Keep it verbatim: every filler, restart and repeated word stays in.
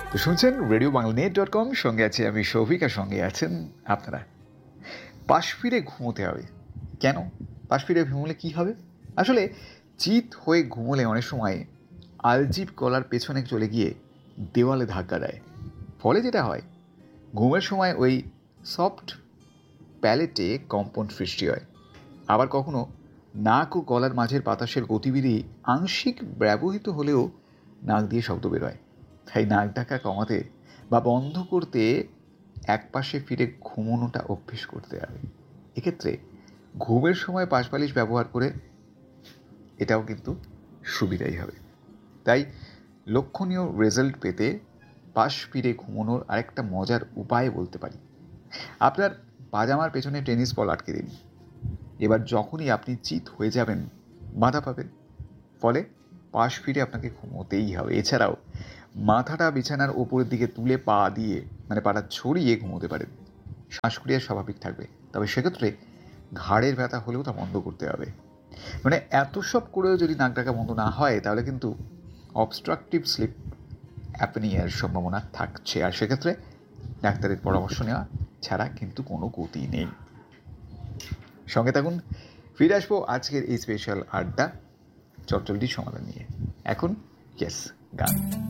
তো শুনছেন radio Bangla net dot com, সঙ্গে আছে আমি শৌভিক, আর সঙ্গে আছেন আপনারা। পাশ ফিরে ঘুমোতে হবে কেন? পাশ ফিরে ঘুমোলে কী হবে? আসলে চিত হয়ে ঘুমোলে অনেক সময় আলজিভ গলার পেছনে চলে গিয়ে দেওয়ালে ধাক্কা দেয়। ফলে যেটা হয়, ঘুমের সময় ওই সফট প্যালেটে কম্পন সৃষ্টি হয়। আবার কখনো নাক ও গলার মাঝের বাতাসের গতিবিধি আংশিক ব্যবহৃত হলেও নাক দিয়ে শব্দ বেরোয়। তাই নাক ডাকা কমাতে বা বন্ধ করতে একপাশে ফিরে ঘুমোনোটা অভ্যেস করতে হবে। এক্ষেত্রে ঘুমের সময় পাশবালিশ ব্যবহার করে এটাও কিন্তু সুবিধাই হবে। তাই লক্ষণীয় রেজাল্ট পেতে পাশ ফিরে ঘুমোনোর আরেকটা মজার উপায় বলতে পারি। আপনার পাজামার পেছনে টেনিস বল আটকে দিন। এবার যখনই আপনি চিত হয়ে যাবেন, বাধা পাবেন, ফলে পাশ ফিরে আপনাকে ঘুমোতেই হবে। এছাড়াও মাথাটা বিছানার ওপরের দিকে তুলে পা দিয়ে মানে পাটা ছড়িয়ে ঘুমোতে পারেন। শ্বাসক্রিয়া স্বাভাবিক থাকবে, তবে সেক্ষেত্রে ঘাড়ের ব্যথা হলেও তা বন্ধ করতে হবে। মানে এত সব করেও যদি নাক ডাকা বন্ধ না হয়, তাহলে কিন্তু অবস্ট্রাকটিভ স্লিপ অ্যাপনিয়ার সম্ভাবনা থাকছে, আর সেক্ষেত্রে ডাক্তারের পরামর্শ নেওয়া ছাড়া কিন্তু কোনো গতি নেই। সঙ্গে থাকুন, ফিরে আসবো আজকের এই স্পেশাল আড্ডা চটচলটির সমাধান নিয়ে। এখন ইয়েস গান।